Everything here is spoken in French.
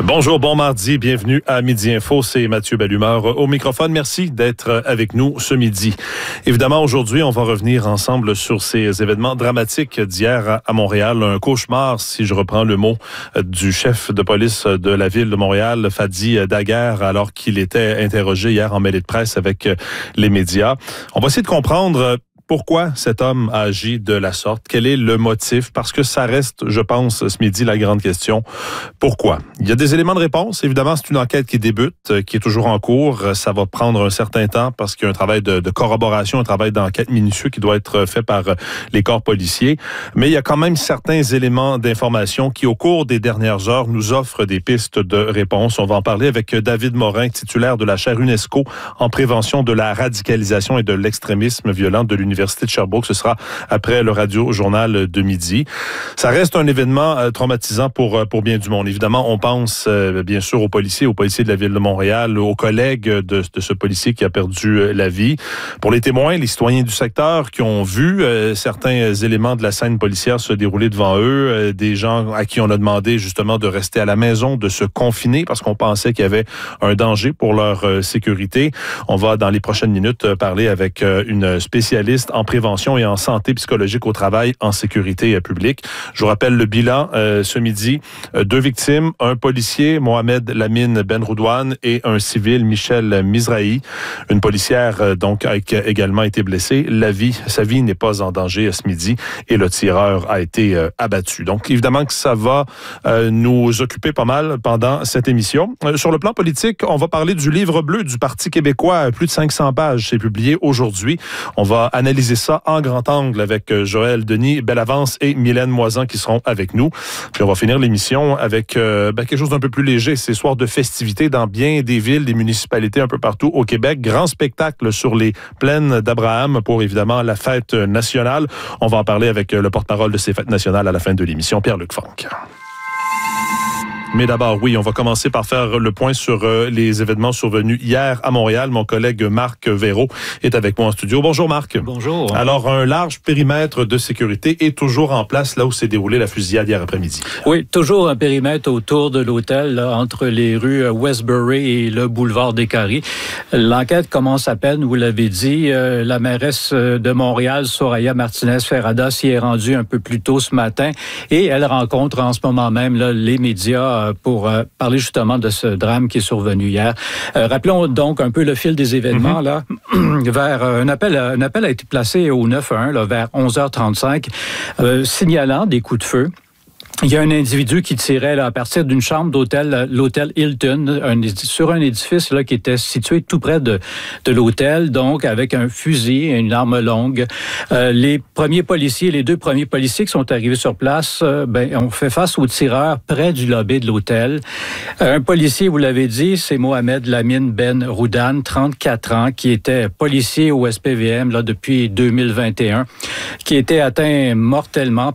Bonjour, bon mardi, bienvenue à Midi Info, c'est Mathieu Bellumeur au microphone. Merci d'être avec nous ce midi. Évidemment, aujourd'hui, on va revenir ensemble sur ces événements dramatiques d'hier à Montréal. Un cauchemar, si je reprends le mot du chef de police de la ville de Montréal, Fadi Daguerre, alors qu'il était interrogé hier en mêlée de presse avec les médias. On va essayer de comprendre pourquoi cet homme a agi de la sorte? Quel est le motif? Parce que ça reste, je pense, ce midi, la grande question. Pourquoi? Il y a des éléments de réponse. Évidemment, c'est une enquête qui débute, qui est toujours en cours. Ça va prendre un certain temps parce qu'il y a un travail de corroboration, un travail d'enquête minutieux qui doit être fait par les corps policiers. Mais il y a quand même certains éléments d'information qui, au cours des dernières heures, nous offrent des pistes de réponse. On va en parler avec David Morin, titulaire de la chaire UNESCO en prévention de la radicalisation et de l'extrémisme violent de l'Université de Sherbrooke. Ce sera après le radio-journal de midi. Ça reste un événement traumatisant pour bien du monde. Évidemment, on pense bien sûr aux policiers de la ville de Montréal, aux collègues de ce policier qui a perdu la vie. Pour les témoins, les citoyens du secteur qui ont vu certains éléments de la scène policière se dérouler devant eux, des gens à qui on a demandé justement de rester à la maison, de se confiner parce qu'on pensait qu'il y avait un danger pour leur sécurité. On va dans les prochaines minutes parler avec une spécialiste en prévention et en santé psychologique au travail en sécurité publique. Je vous rappelle le bilan ce midi. 2 victimes, un policier, Mohamed Lamine Benroudoine, et un civil, Michel Mizrahi. Une policière donc a également été blessée. Sa vie n'est pas en danger ce midi et le tireur a été abattu. Donc évidemment que ça va nous occuper pas mal pendant cette émission. Sur le plan politique, on va parler du livre bleu du Parti québécois, plus de 500 pages, c'est publié aujourd'hui. On va analyser ça en grand angle avec Joël Denis Bellavance et Mylène Moisan qui seront avec nous. Puis on va finir l'émission avec quelque chose d'un peu plus léger. C'est soir de festivités dans bien des villes, des municipalités un peu partout au Québec. Grand spectacle sur les plaines d'Abraham pour évidemment la fête nationale. On va en parler avec le porte-parole de ces fêtes nationales à la fin de l'émission, Pierre-Luc Funk. Mais d'abord, oui, on va commencer par faire le point sur les événements survenus hier à Montréal. Mon collègue Marc Véro est avec moi en studio. Bonjour Marc. Bonjour. Alors, un large périmètre de sécurité est toujours en place là où s'est déroulée la fusillade hier après-midi. Oui, toujours un périmètre autour de l'hôtel, là, entre les rues Westbury et le boulevard des Carrés. L'enquête commence à peine, vous l'avez dit. La mairesse de Montréal, Soraya Martinez-Ferrada, s'y est rendue un peu plus tôt ce matin et elle rencontre en ce moment même là, les médias pour parler justement de ce drame qui est survenu hier. Rappelons donc un peu le fil des événements. Là, vers un appel a été placé au 911 là, vers 11h35, signalant des coups de feu. Il y a un individu qui tirait là, à partir d'une chambre d'hôtel, l'hôtel Hilton, sur un édifice là, qui était situé tout près de l'hôtel, donc avec un fusil et une arme longue. Les 2 premiers policiers qui sont arrivés sur place, ont fait face au tireur près du lobby de l'hôtel. Un policier, vous l'avez dit, c'est Mohamed Lamine Benroudoine, 34 ans, qui était policier au SPVM là, depuis 2021, qui était atteint mortellement